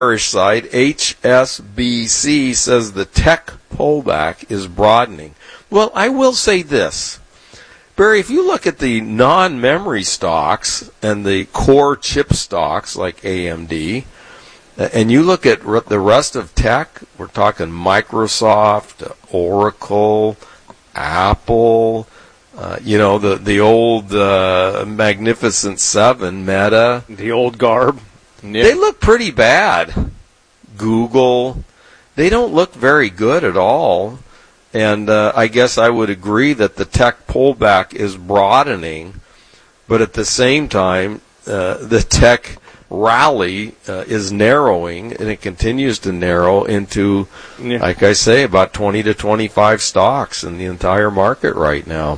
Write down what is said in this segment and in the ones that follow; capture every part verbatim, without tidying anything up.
bearish side, H S B C says the tech pullback is broadening. Well, I will say this. Barry, if you look at the non-memory stocks and the core chip stocks like A M D, and you look at the rest of tech, we're talking Microsoft, Oracle, Apple, uh, you know, the, the old uh, Magnificent Seven, Meta. The old garb. Yeah. They look pretty bad. Google, they don't look very good at all. And uh, I guess I would agree that the tech pullback is broadening, but at the same time, uh, the tech rally uh, is narrowing, and it continues to narrow into, yeah. like I say, about twenty to twenty-five stocks in the entire market right now.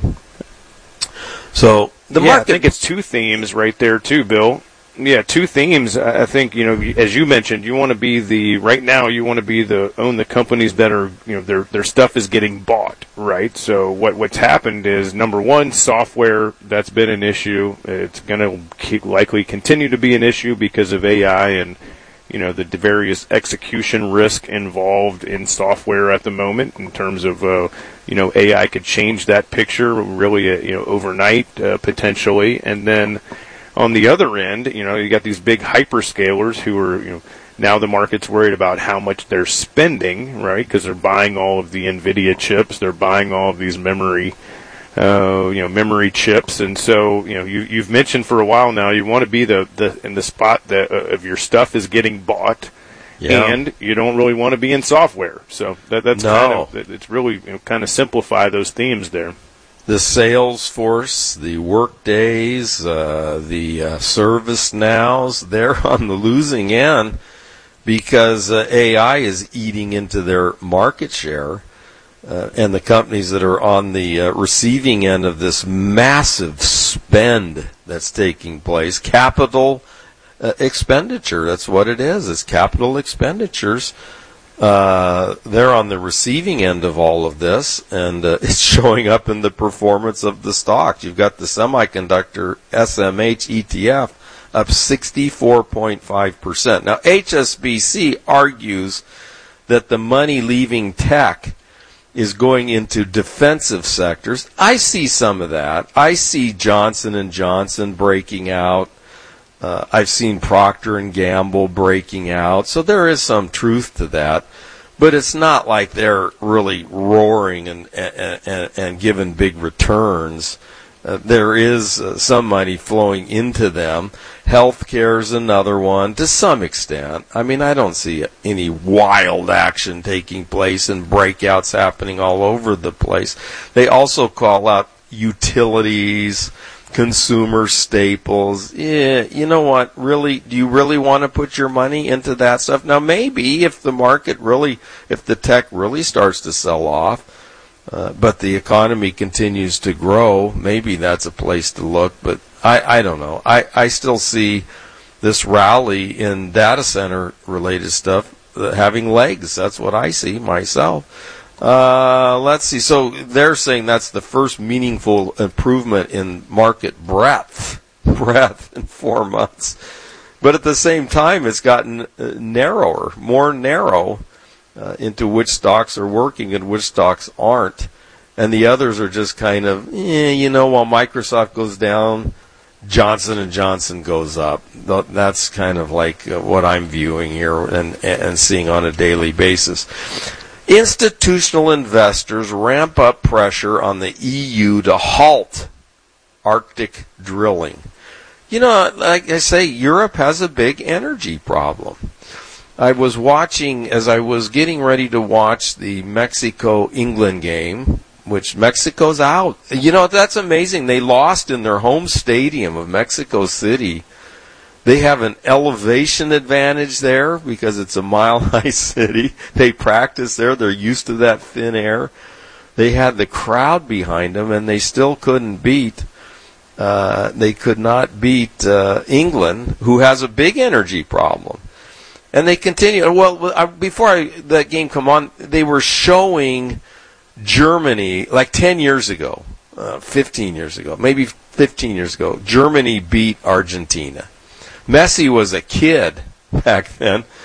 So the yeah, market, I think it's two themes right there too, Bill. Yeah, two themes. I think, you know, as you mentioned, you want to be the right now. You want to be the own the companies that are, you know, their their stuff is getting bought, right? So what what's happened is, number one, software, that's been an issue. It's going to keep likely continue to be an issue because of A I and, you know, the various execution risk involved in software at the moment. In terms of, uh, you know, A I could change that picture really, uh, you know, overnight uh, potentially, and then on the other end, you know, you got these big hyperscalers who are, you know, now the market's worried about how much they're spending, right? Because they're buying all of the NVIDIA chips, they're buying all of these memory, uh, you know, memory chips, and so, you know, you, you've mentioned for a while now you want to be the, the in the spot that uh, of your stuff is getting bought, yeah. and you don't really want to be in software. So that that's no. kind of it's really, you know, kind of simplify those themes there. The Salesforce, the Workdays, uh, the uh, ServiceNows, they're on the losing end because uh, A I is eating into their market share. Uh, and the companies that are on the uh, receiving end of this massive spend that's taking place, capital uh, expenditure, that's what it is. It's capital expenditures. Uh, they're on the receiving end of all of this, and uh, it's showing up in the performance of the stocks. You've got the semiconductor S M H E T F up sixty-four point five percent. Now, H S B C argues that the money leaving tech is going into defensive sectors. I see some of that. I see Johnson and Johnson breaking out. Uh, I've seen Procter and Gamble breaking out, so there is some truth to that. But it's not like they're really roaring and and, and, and giving big returns. Uh, there is uh, some money flowing into them. Healthcare is another one to some extent. I mean, I don't see any wild action taking place and breakouts happening all over the place. They also call out utilities, consumer staples. Yeah, you know what? Really, do you really want to put your money into that stuff? Now, maybe if the market really, if the tech really starts to sell off, uh, but the economy continues to grow, maybe that's a place to look. But I, I don't know. I, I still see this rally in data center related stuff uh, having legs. That's what I see myself. Uh, let's see. So they're saying that's the first meaningful improvement in market breadth, breadth in four months. But at the same time, it's gotten uh, narrower, more narrow uh, into which stocks are working and which stocks aren't. And the others are just kind of, eh, you know, while Microsoft goes down, Johnson and Johnson goes up. That's kind of like uh, what I'm viewing here and, and seeing on a daily basis. Institutional investors ramp up pressure on the E U to halt Arctic drilling. You know, like I say, Europe has a big energy problem. I was watching, as I was getting ready to watch the Mexico-England game, which Mexico's out. You know, that's amazing. They lost in their home stadium of Mexico City. They have an elevation advantage there because it's a mile-high city. They practice there. They're used to that thin air. They had the crowd behind them, and they still couldn't beat. Uh, they could not beat uh, England, who has a big energy problem. And they continue. Well, before I, that game come on, they were showing Germany like ten years ago, uh, fifteen years ago, maybe fifteen years ago. Germany beat Argentina. Messi was a kid back then,